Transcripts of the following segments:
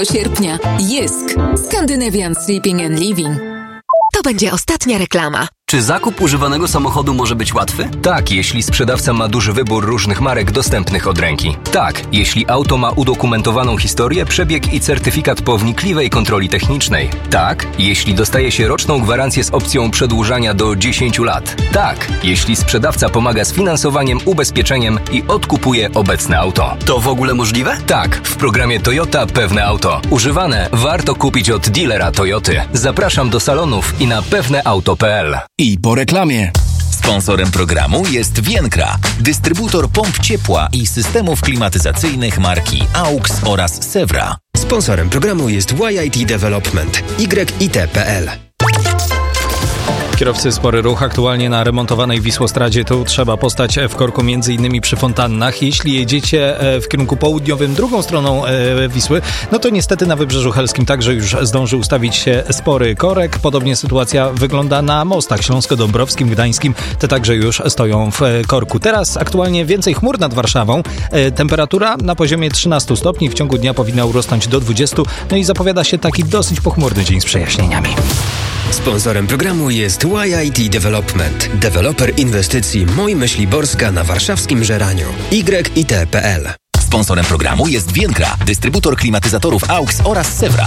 sierpnia. Jysk. Scandinavian Sleeping and Living. To będzie ostatnia reklama. Czy zakup używanego samochodu może być łatwy? Tak, jeśli sprzedawca ma duży wybór różnych marek dostępnych od ręki. Tak, jeśli auto ma udokumentowaną historię, przebieg i certyfikat po wnikliwej kontroli technicznej. Tak, jeśli dostaje się roczną gwarancję z opcją przedłużania do 10 lat. Tak, jeśli sprzedawca pomaga z finansowaniem, ubezpieczeniem i odkupuje obecne auto. To w ogóle możliwe? Tak, w programie Toyota Pewne Auto. Używane warto kupić od dealera Toyoty. Zapraszam do salonów i na pewneauto.pl. I po reklamie. Sponsorem programu jest Vienkra, dystrybutor pomp ciepła i systemów klimatyzacyjnych marki AUX oraz Sewra. Sponsorem programu jest YIT Development, YIT.pl. Kierowcy, spory ruch aktualnie na remontowanej Wisłostradzie. Tu trzeba postać w korku m.in. przy fontannach. Jeśli jedziecie w kierunku południowym drugą stroną Wisły, no to niestety na Wybrzeżu Helskim także już zdąży ustawić się spory korek. Podobnie sytuacja wygląda na mostach śląsko-dąbrowskim, gdańskim. Te także już stoją w korku. Teraz aktualnie więcej chmur nad Warszawą. Temperatura na poziomie 13 stopni. W ciągu dnia powinna urosnąć do 20. No i zapowiada się taki dosyć pochmurny dzień z przejaśnieniami. Sponsorem programu jest YIT Development, deweloper inwestycji Moj Myśliborska na warszawskim Żeraniu. YIT.pl. Sponsorem programu jest Vienkra, dystrybutor klimatyzatorów AUX oraz Sewra.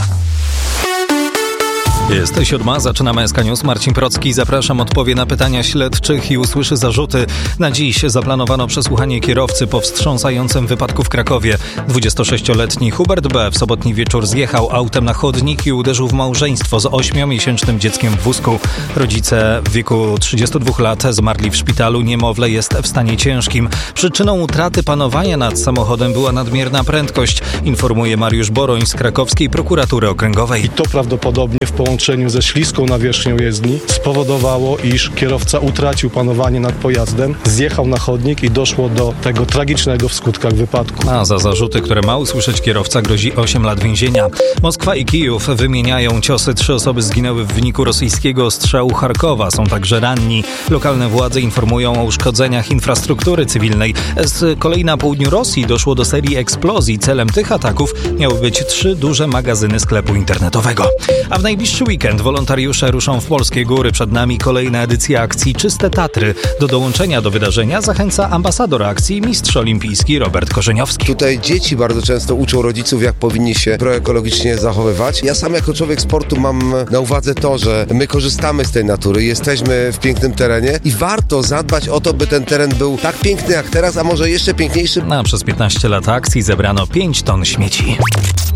Jest 7, zaczynamy SK News. Marcin Procki, zapraszam, odpowie na pytania śledczych i usłyszy zarzuty. Na dziś zaplanowano przesłuchanie kierowcy po wstrząsającym wypadku w Krakowie. 26-letni Hubert B. w sobotni wieczór zjechał autem na chodnik i uderzył w małżeństwo z 8-miesięcznym dzieckiem w wózku. Rodzice w wieku 32 lat zmarli w szpitalu. Niemowlę jest w stanie ciężkim. Przyczyną utraty panowania nad samochodem była nadmierna prędkość, informuje Mariusz Boroń z krakowskiej prokuratury okręgowej. I to prawdopodobnie w połączeniu ze śliską nawierzchnią jezdni spowodowało, iż kierowca utracił panowanie nad pojazdem, zjechał na chodnik i doszło do tego tragicznego w skutkach wypadku. A za zarzuty, które ma usłyszeć kierowca, grozi 8 lat więzienia. Moskwa i Kijów wymieniają ciosy. 3 osoby zginęły w wyniku rosyjskiego ostrzału Charkowa. Są także ranni. Lokalne władze informują o uszkodzeniach infrastruktury cywilnej. Z kolei na południu Rosji doszło do serii eksplozji. Celem tych ataków miały być 3 duże magazyny sklepu internetowego. A w najbliższy weekend wolontariusze ruszą w polskie góry. Przed nami kolejna edycja akcji Czyste Tatry. Do dołączenia do wydarzenia zachęca ambasador akcji, mistrz olimpijski Robert Korzeniowski. Tutaj dzieci bardzo często uczą rodziców, jak powinni się proekologicznie zachowywać. Ja sam jako człowiek sportu mam na uwadze to, że my korzystamy z tej natury, jesteśmy w pięknym terenie i warto zadbać o to, by ten teren był tak piękny jak teraz, a może jeszcze piękniejszy. Przez 15 lat akcji zebrano 5 ton śmieci.